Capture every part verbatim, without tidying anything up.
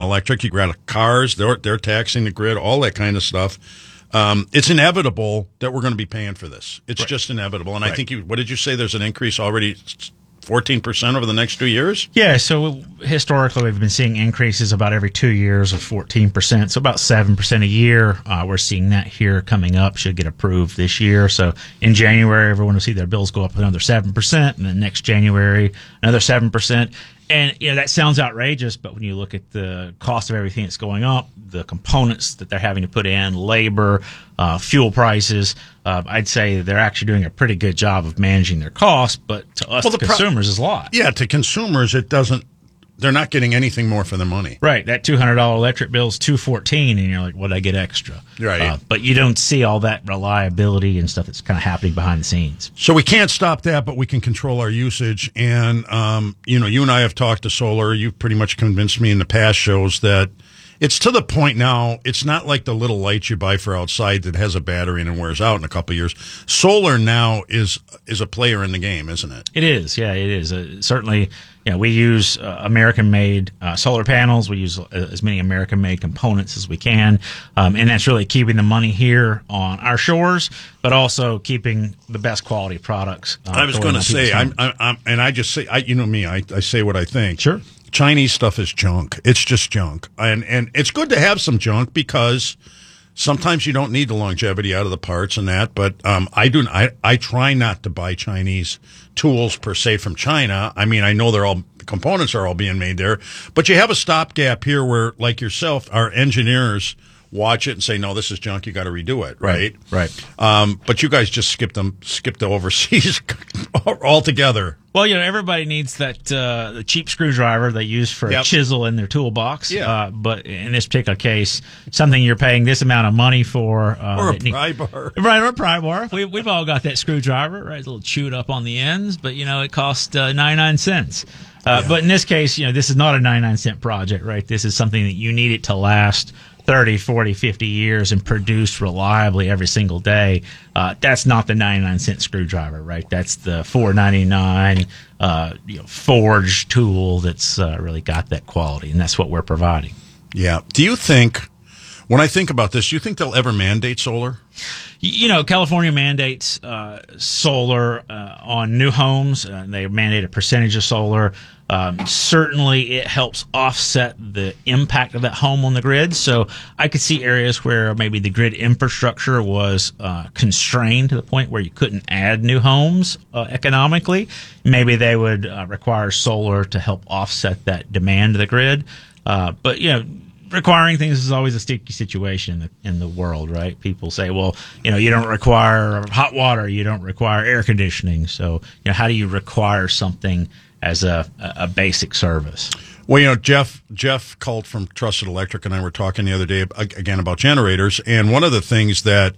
electric. You got cars; they're they're taxing the grid, all that kind of stuff. Um, it's inevitable that we're going to be paying for this. It's right. just inevitable. And right. I think you. What did you say? There's an increase already. fourteen percent over the next two years? Yeah, so historically we've been seeing increases about every two years of fourteen percent, so about seven percent a year. Uh, we're seeing that here coming up, should get approved this year. So in January, everyone will see their bills go up another seven percent, and then next January, another seven percent. And, you know, that sounds outrageous, but when you look at the cost of everything that's going up, the components that they're having to put in, labor, uh, fuel prices, uh, I'd say they're actually doing a pretty good job of managing their costs, but to us, well, the consumers, pro- is a lot. Yeah, to consumers, it doesn't, they're not getting anything more for their money. Right. That two hundred dollars electric bill is two hundred fourteen dollars, and you're like, what did I get extra? Right. Uh, but you don't see all that reliability and stuff that's kind of happening behind the scenes. So we can't stop that, but we can control our usage. And, um, you know, you and I have talked to solar. You've pretty much convinced me in the past shows that it's to the point now, it's not like the little lights you buy for outside that has a battery and it wears out in a couple of years. Solar now is is a player in the game, isn't it? It is, yeah, it is. Uh, certainly, you know, we use uh, American-made uh, solar panels. We use uh, as many American-made components as we can, um, and that's really keeping the money here on our shores, but also keeping the best quality products. Uh, I was going to say, I'm, I'm, I'm, and I just say, I, you know me, I, I say what I think. Sure. Chinese stuff is junk. It's just junk. And and it's good to have some junk because sometimes you don't need the longevity out of the parts and that, but um, I do I, I try not to buy Chinese tools per se from China. I mean, I know they're all components are all being made there, but you have a stopgap here where, like yourself, our engineers watch it and say, no, this is junk, you got to redo it, right? Right. Um, but you guys just skipped them, skipped the overseas altogether. Well, you know, everybody needs that uh, the cheap screwdriver they use for Yep. a chisel in their toolbox. Yeah. Uh, but in this particular case, something you're paying this amount of money for. Uh, Or a that need- pry bar. Right, or a pry bar. We, we've all got that screwdriver, right? It's a little chewed up on the ends, but, you know, it costs uh, ninety-nine cents. Uh, Yeah. But in this case, you know, this is not a ninety-nine cent project, right? This is something that you need it to last thirty, forty, fifty years and produce reliably every single day. Uh, that's not the ninety-nine cent screwdriver, right? That's the four ninety-nine uh, you know, forged tool that's uh, really got that quality, and that's what we're providing. Yeah. Do you think, when I think about this, do you think they'll ever mandate solar? You know, California mandates uh, solar uh, on new homes. Uh, they mandate a percentage of solar. Um, certainly, it helps offset the impact of that home on the grid. So I could see areas where maybe the grid infrastructure was uh, constrained to the point where you couldn't add new homes uh, economically. Maybe they would uh, require solar to help offset that demand to the grid. Uh, but, you know, requiring things is always a sticky situation in the, in the world, right? People say, well, you know, you don't require hot water, you don't require air conditioning. So, you know, how do you require something as a, a basic service? Well, you know, Jeff Jeff Cult from Trusted Electric and I were talking the other day again about generators, and one of the things that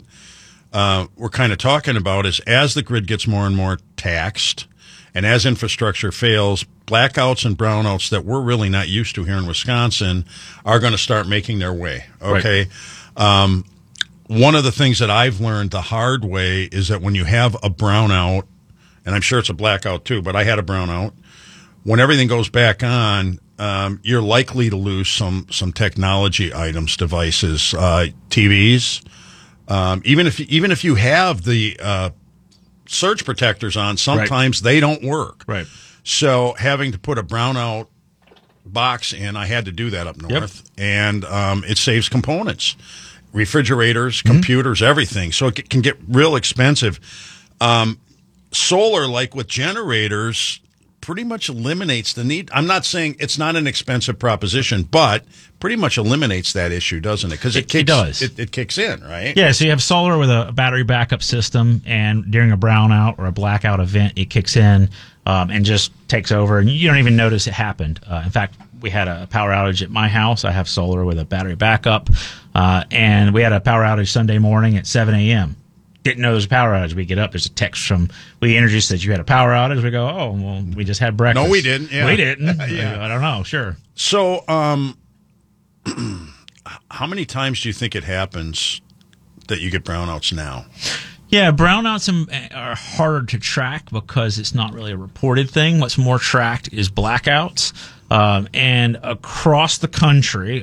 uh, we're kind of talking about is as the grid gets more and more taxed, and as infrastructure fails, blackouts and brownouts that we're really not used to here in Wisconsin are going to start making their way. Okay. Right. Um, one of the things that I've learned the hard way is that when you have a brownout, and I'm sure it's a blackout too, but I had a brownout, when everything goes back on, um, you're likely to lose some, some technology items, devices, uh, T Vs. Um, even if, even if you have the, uh, surge protectors on, sometimes right. they don't work. Right. So having to put a brownout box in, I had to do that up north, yep. and um, it saves components, refrigerators, mm-hmm. computers, everything. So it can get real expensive. Um, solar, like with generators, pretty much eliminates the need. I'm not saying it's not an expensive proposition, but pretty much eliminates that issue, doesn't it? Because it, it, kicks, it does. It, it kicks in, right? Yeah, so you have solar with a battery backup system, and during a brownout or a blackout event, it kicks in um, and just takes over, and you don't even notice it happened. Uh, in fact, we had a power outage at my house. I have solar with a battery backup, uh, and we had a power outage Sunday morning at seven a.m. Didn't know there was a power outage. We get up, there's a text from, we introduced that you had a power outage. We go, oh, well, we just had breakfast. No, we didn't. Yeah. We didn't. yeah. I don't know. Sure. So, um, how many times do you think it happens that you get brownouts now? Yeah, brownouts are harder to track because it's not really a reported thing. What's more tracked is blackouts. Um, and across the country,